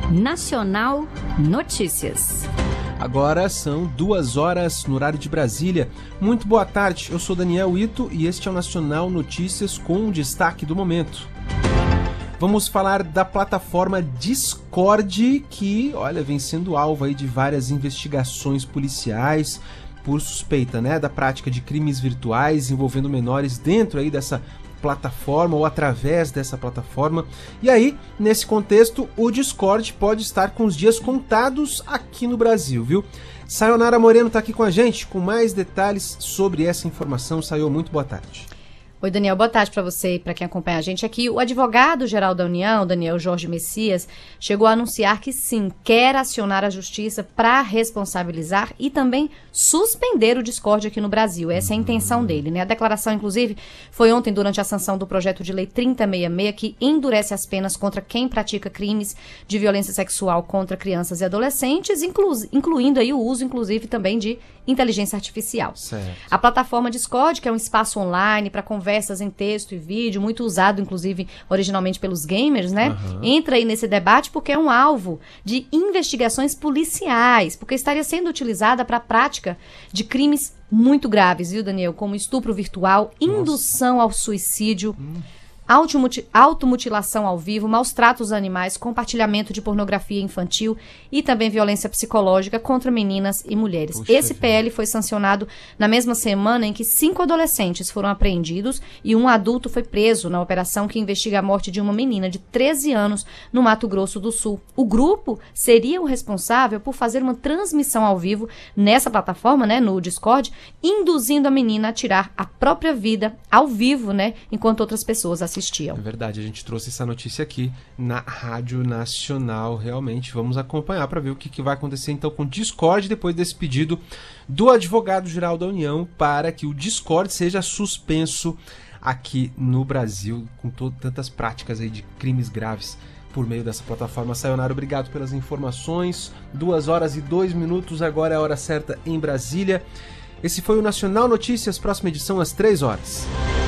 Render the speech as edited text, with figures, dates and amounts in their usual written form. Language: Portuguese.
Nacional Notícias. Agora são 2 horas no horário de Brasília. Muito boa tarde, eu sou Daniel Ito e este é o Nacional Notícias com o destaque do momento. Vamos falar da plataforma Discord, que, vem sendo alvo aí de várias investigações policiais por suspeita, da prática de crimes virtuais envolvendo menores dentro aí dessa plataforma ou através dessa plataforma. E aí, nesse contexto, o Discord pode estar com os dias contados aqui no Brasil, viu? Sayonara Moreno está aqui com a gente com mais detalhes sobre essa informação. Sayo, muito boa tarde. Oi, Daniel, boa tarde para você e para quem acompanha a gente aqui. O advogado-geral da União, Daniel Jorge Messias, chegou a anunciar que sim, quer acionar a justiça para responsabilizar e também suspender o Discord aqui no Brasil. Essa é a intenção dele, A declaração, inclusive, foi ontem durante a sanção do projeto de lei 3066, que endurece as penas contra quem pratica crimes de violência sexual contra crianças e adolescentes, incluindo aí o uso, inclusive, também de inteligência artificial. Certo. A plataforma Discord, que é um espaço online para conversas em texto e vídeo, muito usado, inclusive, originalmente pelos gamers, entra aí nesse debate porque é um alvo de investigações policiais, porque estaria sendo utilizada para a prática de crimes muito graves, viu, Daniel? Como estupro virtual, indução ao suicídio, automutilação ao vivo, maus tratos a animais, compartilhamento de pornografia infantil e também violência psicológica contra meninas e mulheres. Puxa, esse PL foi sancionado na mesma semana em que 5 adolescentes foram apreendidos e um adulto foi preso na operação que investiga a morte de uma menina de 13 anos no Mato Grosso do Sul. O grupo seria o responsável por fazer uma transmissão ao vivo nessa plataforma, no Discord, induzindo a menina a tirar a própria vida ao vivo, enquanto outras pessoas assistiam. É verdade, a gente trouxe essa notícia aqui na Rádio Nacional. Realmente, vamos acompanhar para ver o que vai acontecer então com o Discord depois desse pedido do advogado-geral da União para que o Discord seja suspenso aqui no Brasil, com tantas práticas aí de crimes graves por meio dessa plataforma. Sayonara, obrigado pelas informações. 2 horas e 2 minutos, agora é a hora certa em Brasília. Esse foi o Nacional Notícias, próxima edição às 3 horas.